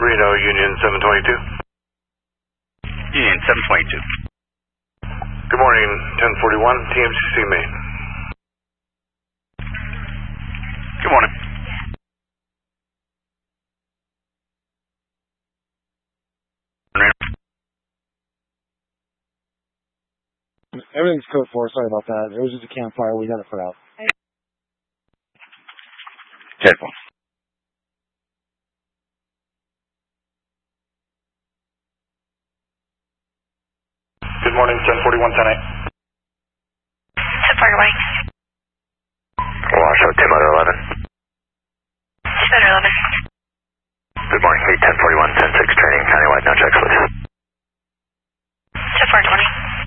Reno, Union 722. Union 722. Good morning, 1041, TMCC main. Good morning. Everything's code 4, sorry about that. It was just a campfire, we got it put out. Careful. Good morning, 1041, 10-8. 1041. Washoe, 2 motor 11. 2 motor 11. Good morning, meet 1041, 10-6 training, countywide, no checks, please. 10-420.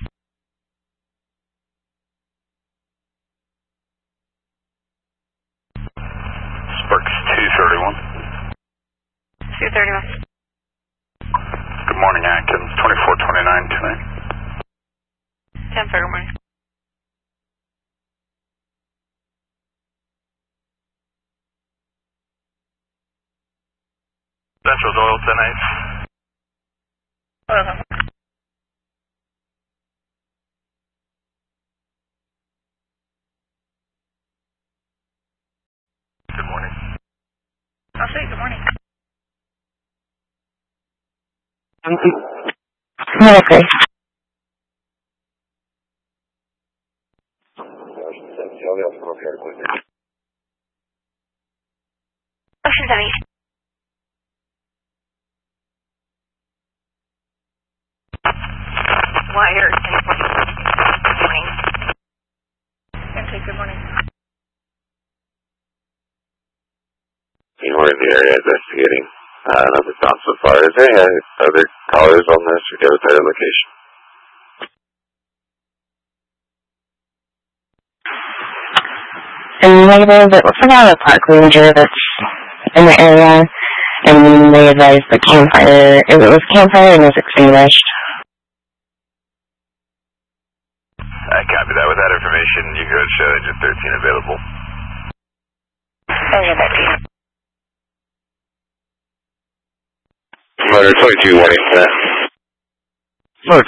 Sparks 231. 231. Good morning, Atkins, 2429 tonight. 10-4, good morning. Central's oil 10-8. Oil 10. Good morning. I'll say good morning. Okay. Ocean 7. Wire 1040. Good morning. Good morning. You were in the area investigating. Nothing found so far. Is there any other callers on this or give us their location? Negative, it looks like I have a park ranger that's in the area, and they advised the campfire, it was campfire and was extinguished. I copy that. With that information, you can go to show engine 13 available. Engine 13. Motor 22 warning for that.